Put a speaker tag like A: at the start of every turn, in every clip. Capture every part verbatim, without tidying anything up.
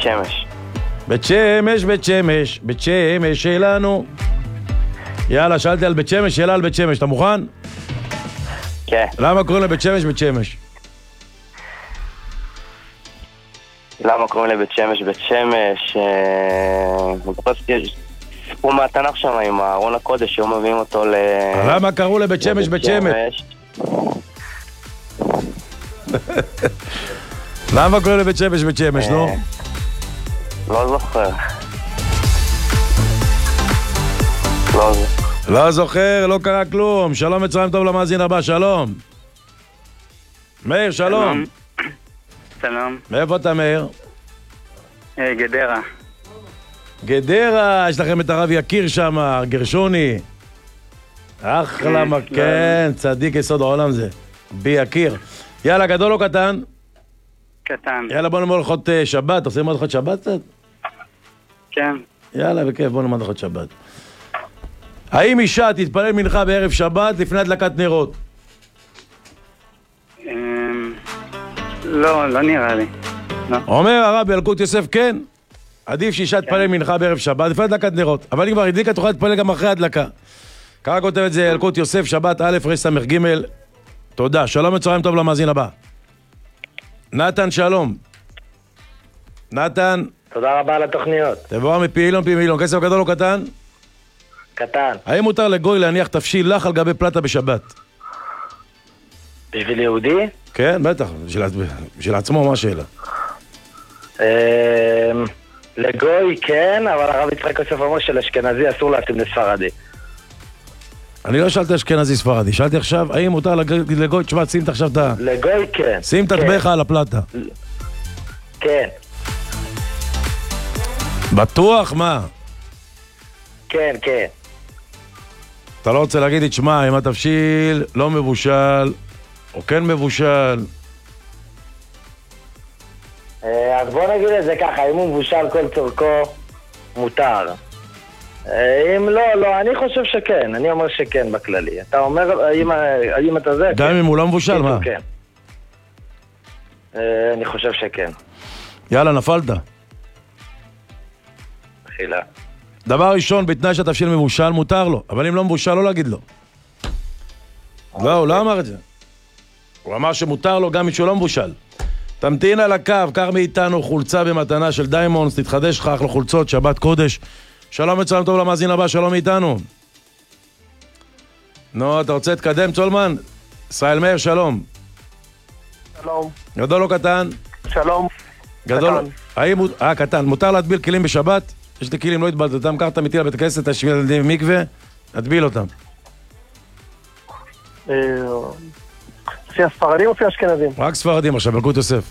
A: שמש.
B: בית שמש, בית שמש, בית שמש שלנו. יאללה, שאלתי על בית שמש, שאלה על בית שמש, אתה מוכן?
A: כן.
B: למה קוראים לבית שמש בית שמש?
A: למה קוראים לבית שמש בית שמש? סיפור מהתנ"ך שם עם ארון הקודש, שהיו מביאים אותו ל...
B: למה קראו לבית שמש בית שמש? למה קוראים לבית שמש בית שמש, נו?
A: לא זוכר. לא זוכר.
B: לא זוכר, לא קרה כלום. שלום וצהריים טוב למאזין הבא, שלום. מאיר, שלום.
C: שלום.
B: מאיפה אתה, מאיר?
C: גדרה.
B: גדרה, יש לכם את הרב יקיר שם, גרשוני. אחלה, כן, צדיק יסוד העולם זה. בי יקיר. יאללה, גדול או קטן?
C: קטן.
B: יאללה, בוא נאמר לכות שבת. עושים עוד לכות שבת קצת?
C: כן.
B: יאללה, בכיף, בוא נאמר לכות שבת. האם אישה תתפלל מנחה בערב שבת לפני הדלקת נרות?
C: לא, לא נראה לי.
B: אומר הרב ילקוט יוסף, כן. עדיף שאישה תתפלל מנחה בערב שבת לפני הדלקת נרות. אבל אם כבר הדליקה, תוכל להתפלל גם אחרי הדלקה. ככה כותב את זה ילקוט יוסף, שבת א' רס"ג. תודה. שלום וצהריים טוב למאזין הבא. נתן, שלום. נתן.
D: תודה רבה על התוכניות.
B: תבואר מפי אילון פי מילון. כסף גדול או קטן?
D: קטן.
B: האם מותר לגוי להניח תפשיל לך על גבי פלטה בשבת?
D: בשביל יהודי?
B: כן, בטח. בשביל, בשביל עצמו, מה השאלה?
D: לגוי כן, אבל הרב יצחק יוסף אמר שלאשכנזי אסור לשים לספרדי.
B: אני לא שאלתי אשכנזי ספרדי, שאלתי עכשיו, האם מותר לגוי, תשמע, שים את עכשיו את ה...
D: לגוי כן.
B: שים את הטבעך על הפלטה.
D: כן.
B: בטוח? מה?
D: כן, כן.
B: אתה לא רוצה להגיד לי, תשמע, אם התבשיל לא מבושל, או כן מבושל...
D: אז בוא נגיד את זה ככה, אם הוא מבושל כל צורכו, מותר. אם לא, לא, אני חושב שכן, אני אומר שכן בכללי. אתה אומר, האם אתה זה?
B: גם אם הוא לא מבושל, מה?
D: כן. אני חושב שכן.
B: יאללה, נפלת.
D: חילה.
B: דבר ראשון, בתנאי שהתבשיל מבושל, מותר לו. אבל אם לא מבושל, לא להגיד לו. לא, הוא לא אמר את זה. הוא אמר שמותר לו גם משהו לא מבושל. תמתין על הקו, קח מאיתנו חולצה במתנה של דיימונדס, תתחדש לך אחלה חולצות, שבת קודש. שלום וצלם טוב למאזין הבא, שלום מאיתנו. נו, אתה רוצה להתקדם, צולמן? ישראל מאיר, שלום.
E: שלום.
B: גדול או קטן?
E: שלום.
B: גדול. קטן. האם, אה, קטן. מותר להטביל כלים בשבת? יש לי כלים, לא התבלת אותם, קח אותם איתי לבית הכנסת, תשמיע ילדים במקווה, תטביל אותם.
E: לפי הספרדים או לפי אשכנזים?
B: רק ספרדים עכשיו, ילקוט יוסף.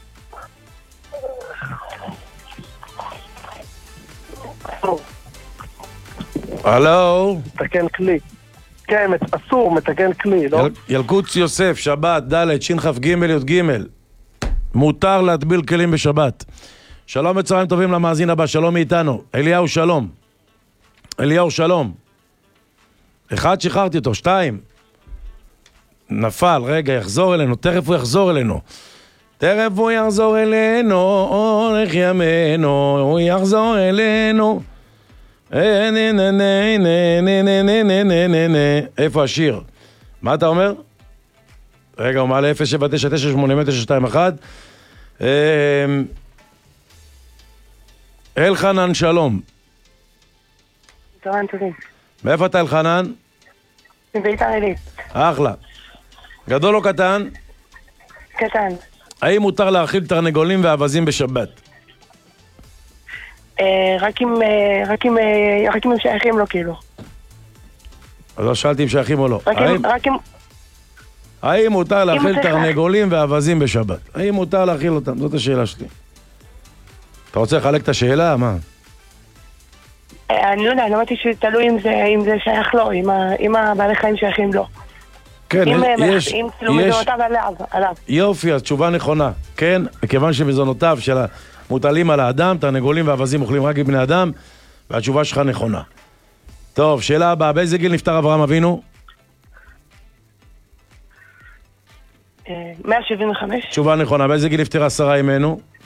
B: הלו?
E: מתקן כלי. כן, אסור, מתקן כלי, לא?
B: ילקוט יוסף, שבת, ד' שין כ"ג י"ג. מותר להטביל כלים בשבת. שלום וצהריים טובים למאזין הבא, שלום מאיתנו. אליהו, שלום. אליהו, שלום. אחד, שחררתי אותו, שתיים. נפל, רגע, יחזור אלינו, תכף הוא יחזור אלינו. תכף הוא יחזור אלינו, אורך ימינו, הוא יחזור אלינו. איפה השיר? מה אתה אומר? רגע, הוא מעלה אפס שבע תשע תשע שמונה תשע שתיים אחת. אלחנן, שלום.
F: צהריים טובים.
B: מאיפה אתה, אלחנן?
F: מביתר עילית.
B: אחלה. גדול או קטן?
F: קטן.
B: האם מותר להאכיל תרנגולים ואווזים בשבת?
F: רק אם רק אם רק אם הם שייכים לו, כאילו.
B: אז לא שאלתי אם שייכים או לא.
F: רק אם
B: האם מותר להאכיל תרנגולים ואווזים בשבת? האם מותר להאכיל אותם? זאת השאלה שלי. אתה רוצה לחלק את השאלה? מה?
F: אני לא יודע, אני אמרתי שתלוי אם זה שייך לו, אם הבעלי חיים שייכים לו.
B: כן, יש...
F: אם צילום מזונותיו עליו.
B: יופי, אז תשובה נכונה. כן, מכיוון שמזונותיו של המוטלים על האדם, תרנגולים ואווזים אוכלים רק בבני אדם, והתשובה שלך נכונה. טוב, שאלה הבאה, באיזה גיל נפטר אברהם אבינו?
F: מאה שבעים וחמש.
B: תשובה נכונה, באיזה גיל נפטרה שרה אימנו?